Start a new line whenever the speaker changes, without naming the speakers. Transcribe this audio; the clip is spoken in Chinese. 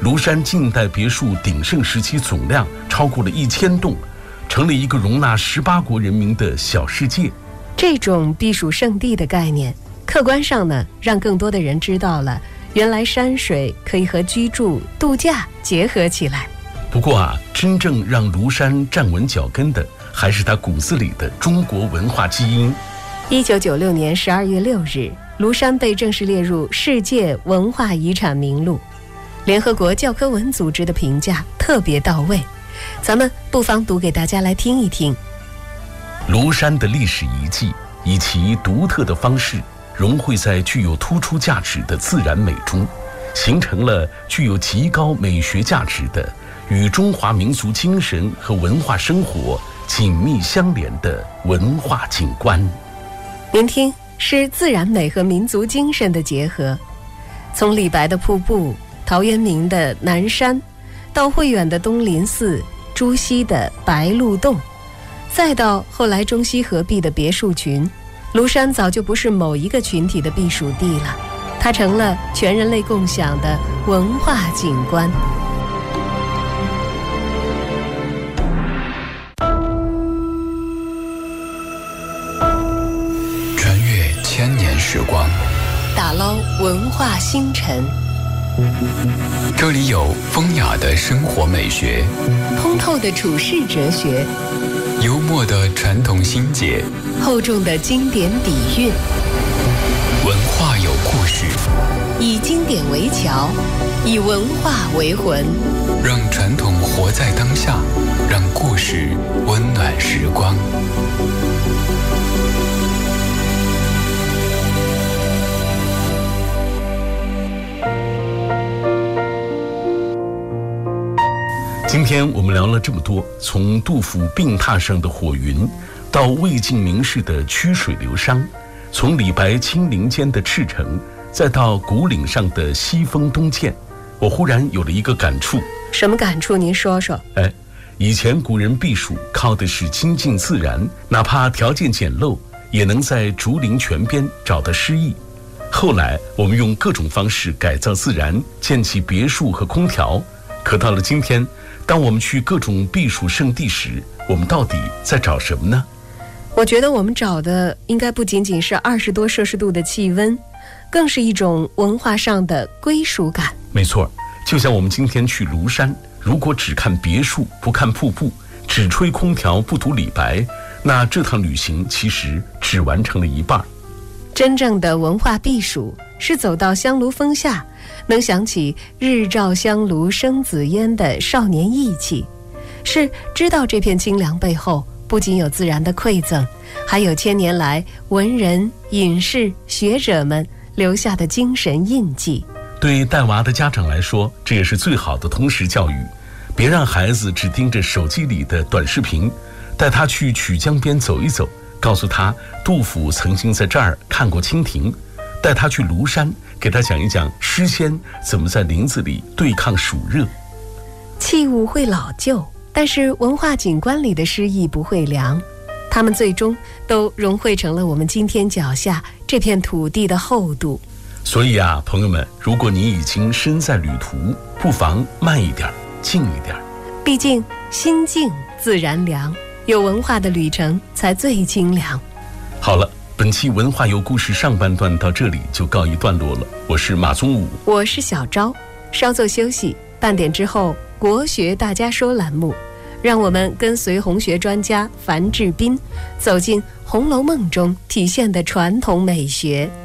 庐山近代别墅鼎盛时期总量超过了1000栋，成了一个容纳18国人民的小世界。
这种避暑胜地的概念，客观上呢，让更多的人知道了原来山水可以和居住、度假结合起来。
不过啊，真正让庐山站稳脚跟的，还是它骨子里的中国文化基因。
1996年12月6日，庐山被正式列入世界文化遗产名录。联合国教科文组织的评价特别到位，咱们不妨读给大家来听一听。
庐山的历史遗迹以其独特的方式融汇在具有突出价值的自然美中，形成了具有极高美学价值的与中华民族精神和文化生活紧密相连的文化景观。
您听，是自然美和民族精神的结合。从李白的瀑布、陶渊明的南山，到慧远的东林寺、朱熹的白鹿洞，再到后来中西合璧的别墅群，庐山早就不是某一个群体的避暑地了，它成了全人类共享的文化景观。
穿越千年时光，
打捞文化星辰，
这里有风雅的生活美学，
通透的处世哲学，
幽默的传统心结，
厚重的经典底蕴。
文化有故事，
以经典为桥，以文化为魂，
让传统活在当下，让故事温暖时光。
今天我们聊了这么多，从杜甫病榻上的火云，到魏晋名士的曲水流觞，从李白清林间的赤诚，再到古岭上的西风东渐，我忽然有了一个感触。
什么感触？您说说。
以前古人避暑靠的是亲近自然，哪怕条件简陋，也能在竹林泉边找到诗意。后来我们用各种方式改造自然，建起别墅和空调，可到了今天，当我们去各种避暑胜地时，我们到底在找什么呢？
我觉得我们找的应该不仅仅是20多摄氏度的气温，更是一种文化上的归属感。
没错，就像我们今天去庐山，如果只看别墅不看瀑布，只吹空调不读李白，那这趟旅行其实只完成了一半。
真正的文化避暑是走到香炉峰下，能想起日照香炉生紫烟的少年意气，是知道这片清凉背后不仅有自然的馈赠，还有千年来文人、隐士、学者们留下的精神印记。
对带娃的家长来说，这也是最好的通识教育。别让孩子只盯着手机里的短视频，带他去曲江边走一走，告诉他杜甫曾经在这儿看过蜻蜓，带他去庐山，给他讲一讲诗仙怎么在林子里对抗暑热。
器物会老旧，但是文化景观里的诗意不会凉，它们最终都融汇成了我们今天脚下这片土地的厚度。
所以啊，朋友们，如果你已经身在旅途，不妨慢一点，静一点。
毕竟心静自然凉，有文化的旅程才最清凉。
好了，本期文化有故事上半段到这里就告一段落了。我是马宗武，
我是小昭，稍作休息，半点之后国学大家说栏目，让我们跟随红学专家樊志斌走进《红楼梦》中体现的传统美学。